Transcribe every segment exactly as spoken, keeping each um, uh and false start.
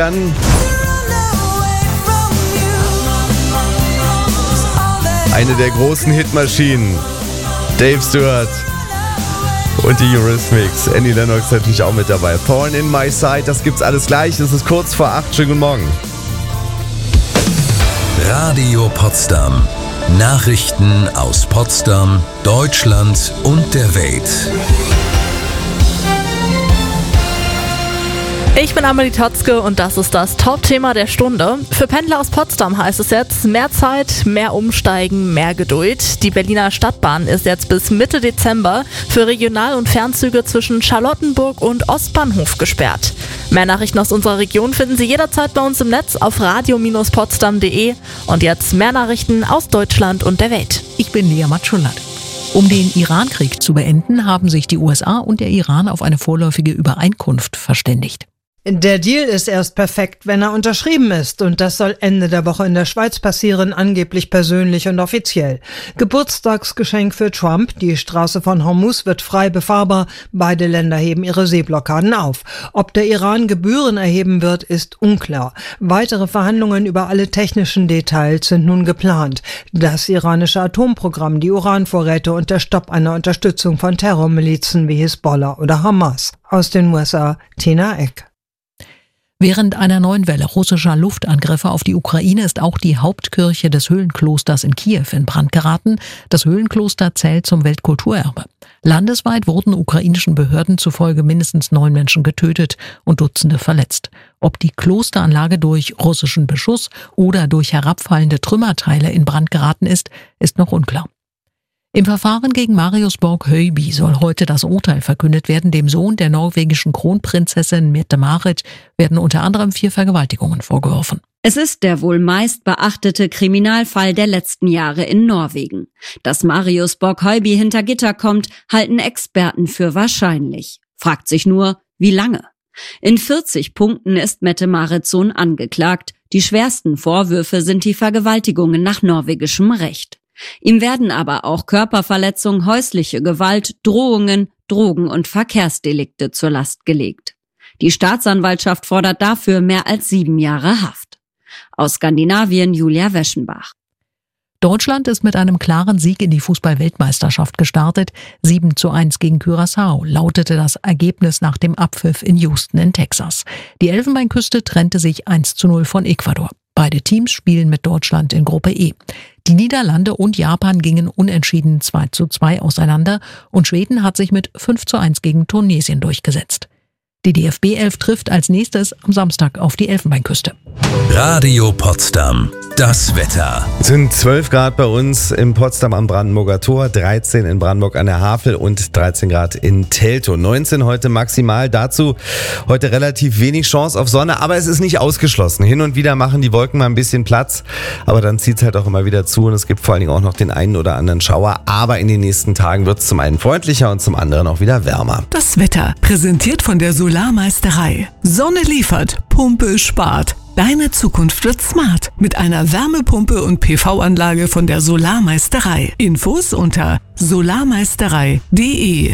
dann eine der großen Hitmaschinen, Dave Stewart und die Eurythmics. Annie Lennox natürlich auch mit dabei. Thorn in my side, das gibt's alles gleich. Es ist kurz vor acht. Schönen guten Morgen. Radio Potsdam. Nachrichten aus Potsdam, Deutschland und der Welt. Ich bin Amelie Totzke und das ist das Top-Thema der Stunde. Für Pendler aus Potsdam heißt es jetzt mehr Zeit, mehr Umsteigen, mehr Geduld. Die Berliner Stadtbahn ist jetzt bis Mitte Dezember für Regional- und Fernzüge zwischen Charlottenburg und Ostbahnhof gesperrt. Mehr Nachrichten aus unserer Region finden Sie jederzeit bei uns im Netz auf radio Bindestrich potsdam punkt de. Und jetzt mehr Nachrichten aus Deutschland und der Welt. Ich bin Lea Matschulat. Um den Irankrieg zu beenden, haben sich die U S A und der Iran auf eine vorläufige Übereinkunft verständigt. Der Deal ist erst perfekt, wenn er unterschrieben ist, und das soll Ende der Woche in der Schweiz passieren, angeblich persönlich und offiziell. Geburtstagsgeschenk für Trump, die Straße von Hormuz wird frei befahrbar, beide Länder heben ihre Seeblockaden auf. Ob der Iran Gebühren erheben wird, ist unklar. Weitere Verhandlungen über alle technischen Details sind nun geplant. Das iranische Atomprogramm, die Uranvorräte und der Stopp einer Unterstützung von Terrormilizen wie Hisbollah oder Hamas. Aus den U S A, Tina Eck. Während einer neuen Welle russischer Luftangriffe auf die Ukraine ist auch die Hauptkirche des Höhlenklosters in Kiew in Brand geraten. Das Höhlenkloster zählt zum Weltkulturerbe. Landesweit wurden ukrainischen Behörden zufolge mindestens neun Menschen getötet und Dutzende verletzt. Ob die Klosteranlage durch russischen Beschuss oder durch herabfallende Trümmerteile in Brand geraten ist, ist noch unklar. Im Verfahren gegen Marius Borg-Høiby soll heute das Urteil verkündet werden. Dem Sohn der norwegischen Kronprinzessin Mette-Marit werden unter anderem vier Vergewaltigungen vorgeworfen. Es ist der wohl meist beachtete Kriminalfall der letzten Jahre in Norwegen. Dass Marius Borg-Høiby hinter Gitter kommt, halten Experten für wahrscheinlich. Fragt sich nur, wie lange? In vierzig Punkten ist Mette-Marits Sohn angeklagt. Die schwersten Vorwürfe sind die Vergewaltigungen nach norwegischem Recht. Ihm werden aber auch Körperverletzung, häusliche Gewalt, Drohungen, Drogen- und Verkehrsdelikte zur Last gelegt. Die Staatsanwaltschaft fordert dafür mehr als sieben Jahre Haft. Aus Skandinavien Julia Weschenbach. Deutschland ist mit einem klaren Sieg in die Fußball-Weltmeisterschaft gestartet. sieben zu eins gegen Curaçao lautete das Ergebnis nach dem Abpfiff in Houston in Texas. Die Elfenbeinküste trennte sich eins zu null von Ecuador. Beide Teams spielen mit Deutschland in Gruppe E. Die Niederlande und Japan gingen unentschieden zwei zu zwei auseinander und Schweden hat sich mit fünf zu eins gegen Tunesien durchgesetzt. Die D F B elf trifft als nächstes am Samstag auf die Elfenbeinküste. Radio Potsdam. Das Wetter. Es sind zwölf Grad bei uns in Potsdam am Brandenburger Tor, dreizehn in Brandenburg an der Havel und dreizehn Grad in Teltow. neunzehn heute maximal. Dazu heute relativ wenig Chance auf Sonne, aber es ist nicht ausgeschlossen. Hin und wieder machen die Wolken mal ein bisschen Platz, aber dann zieht es halt auch immer wieder zu und es gibt vor allen Dingen auch noch den einen oder anderen Schauer. Aber in den nächsten Tagen wird es zum einen freundlicher und zum anderen auch wieder wärmer. Das Wetter, präsentiert von der Solarmeisterei. Sonne liefert, Pumpe spart. Deine Zukunft wird smart mit einer Wärmepumpe und P V-Anlage von der Solarmeisterei. Infos unter solarmeisterei punkt de.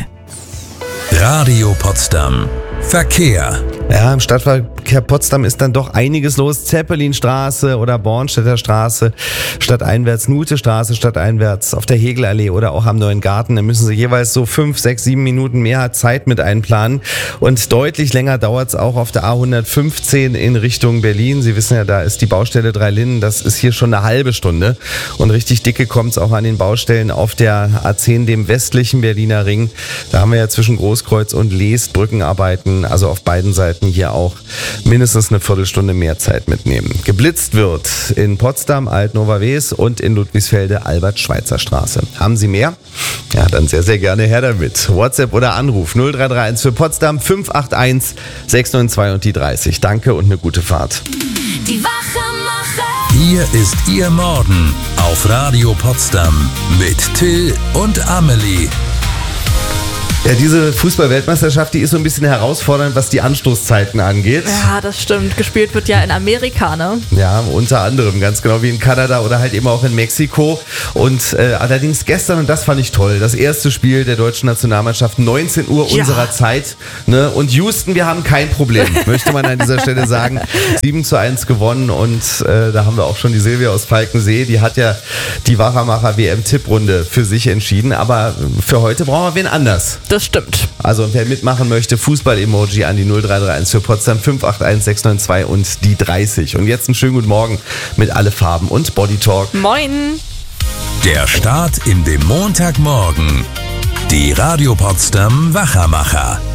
Radio Potsdam. Verkehr. Ja, im Stadtverkehr Potsdam ist dann doch einiges los. Zeppelinstraße oder Bornstedter Straße, stadteinwärts Nutestraße, stadteinwärts auf der Hegelallee oder auch am Neuen Garten. Da müssen Sie jeweils so fünf, sechs, sieben Minuten mehr Zeit mit einplanen. Und deutlich länger dauert es auch auf der A hundertfünfzehn in Richtung Berlin. Sie wissen ja, da ist die Baustelle Dreilinden. Das ist hier schon eine halbe Stunde. Und richtig dicke kommt es auch an den Baustellen auf der A zehn, dem westlichen Berliner Ring. Da haben wir ja zwischen Großkreuz und Leest Brückenarbeiten. Also auf beiden Seiten hier auch mindestens eine Viertelstunde mehr Zeit mitnehmen. Geblitzt wird in Potsdam, Alt-Nova-Wes und in Ludwigsfelde Albert-Schweitzer-Straße. Haben Sie mehr? Ja, dann sehr, sehr gerne her damit. WhatsApp oder Anruf null drei drei eins für Potsdam fünf acht eins sechs neun zwei und die dreißig. Danke und eine gute Fahrt. Die Wachemacher. Hier ist Ihr Morgen auf Radio Potsdam mit Till und Amelie. Ja, diese Fußball-Weltmeisterschaft, die ist so ein bisschen herausfordernd, was die Anstoßzeiten angeht. Ja, das stimmt. Gespielt wird ja in Amerika, ne? Ja, unter anderem, ganz genau wie in Kanada oder halt eben auch in Mexiko. Und äh, allerdings gestern, und das fand ich toll, das erste Spiel der deutschen Nationalmannschaft, neunzehn Uhr Ja. unserer Zeit. Ne? Und Houston, wir haben kein Problem, möchte man an dieser Stelle sagen. sieben zu eins gewonnen und äh, da haben wir auch schon die Silvia aus Falkensee, die hat ja die Wachermacher-W M-Tipprunde für sich entschieden. Aber für heute brauchen wir wen anders. Das stimmt. Also wer mitmachen möchte, Fußball-Emoji an die null drei drei eins für Potsdam fünf acht eins sechs neun zwei und die dreißig. Und jetzt einen schönen guten Morgen mit Alle Farben und Body Talk. Moin. Der Start in den Montagmorgen. Die Radio Potsdam Wachermacher.